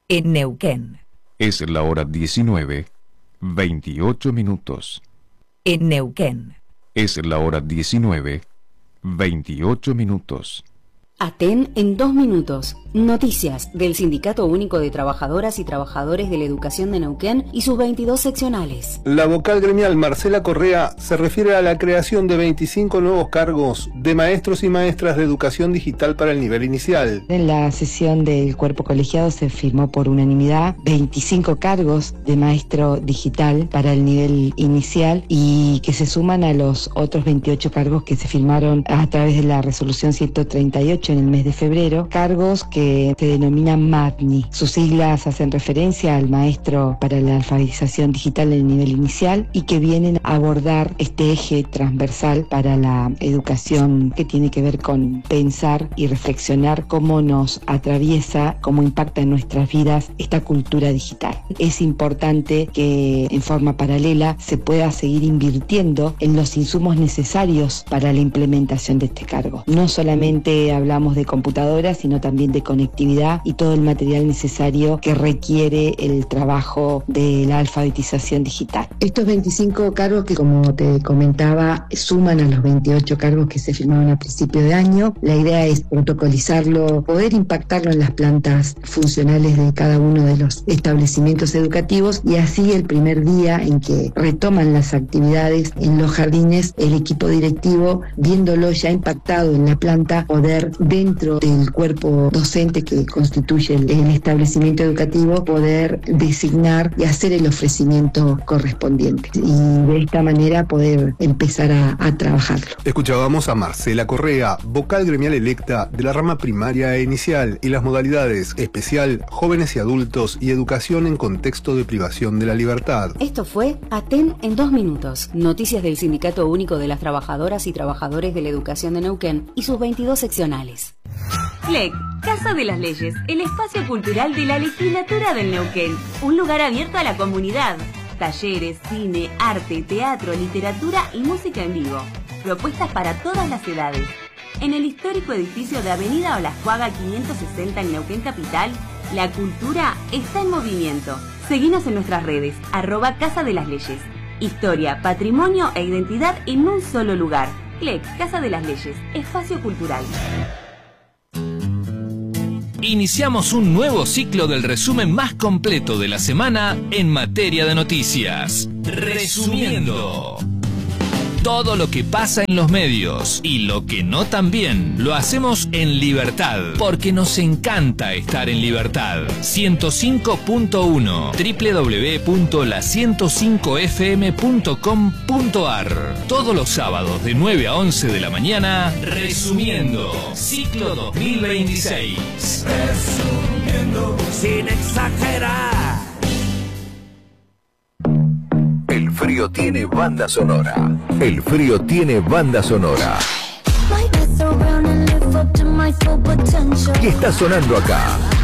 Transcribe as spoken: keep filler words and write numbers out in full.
en Neuquén. Es la hora diecinueve, veintiocho minutos. En Neuquén. Es la hora diecinueve, veintiocho minutos. Aten en dos minutos. Noticias del Sindicato Único de Trabajadoras y Trabajadores de la Educación de Neuquén y sus veintidós seccionales. La vocal gremial Marcela Correa se refiere a la creación de veinticinco nuevos cargos de maestros y maestras de educación digital para el nivel inicial. En la sesión del cuerpo colegiado se firmó por unanimidad veinticinco cargos de maestro digital para el nivel inicial y que se suman a los otros veintiocho cargos que se firmaron a través de la resolución ciento treinta y ocho en el mes de febrero, cargos que se denominan MATNI. Sus siglas hacen referencia al maestro para la alfabetización digital en el nivel inicial y que vienen a abordar este eje transversal para la educación que tiene que ver con pensar y reflexionar cómo nos atraviesa, cómo impacta en nuestras vidas esta cultura digital. Es importante que en forma paralela se pueda seguir invirtiendo en los insumos necesarios para la implementación de este cargo. No solamente hablamos de computadoras, sino también de conectividad y todo el material necesario que requiere el trabajo de la alfabetización digital. Estos veinticinco cargos que, como te comentaba, suman a los veintiocho cargos que se firmaron a principio de año. La idea es protocolizarlo, poder impactarlo en las plantas funcionales de cada uno de los establecimientos educativos y así el primer día en que retoman las actividades en los jardines, el equipo directivo, viéndolo ya impactado en la planta, poder dentro del cuerpo docente que constituye el, el establecimiento educativo, poder designar y hacer el ofrecimiento correspondiente y de esta manera poder empezar a, a trabajarlo. Escuchábamos a Marcela Correa, vocal gremial electa de la rama primaria e inicial y las modalidades especial, jóvenes y adultos y educación en contexto de privación de la libertad. Esto fue Aten en dos minutos. Noticias del Sindicato Único de las Trabajadoras y Trabajadores de la Educación de Neuquén y sus veintidós seccionales. C L E C, Casa de las Leyes, el espacio cultural de la legislatura del Neuquén. Un lugar abierto a la comunidad. Talleres, cine, arte, teatro, literatura y música en vivo. Propuestas para todas las edades. En el histórico edificio de Avenida Olascuaga quinientos sesenta en Neuquén Capital, la cultura está en movimiento. Seguinos en nuestras redes, arroba Casa de las Leyes. Historia, patrimonio e identidad en un solo lugar. C L E C, Casa de las Leyes, espacio cultural. Iniciamos un nuevo ciclo del resumen más completo de la semana en materia de noticias. Resumiendo. Todo lo que pasa en los medios y lo que no también lo hacemos en libertad, porque nos encanta estar en libertad. ciento cinco punto uno doble u doble u doble u punto la ciento cinco f m punto com punto a r. Todos los sábados de nueve a once de la mañana, resumiendo ciclo dos mil veintiséis. Resumiendo sin exagerar. El frío tiene banda sonora. El frío tiene banda sonora. Y está sonando acá.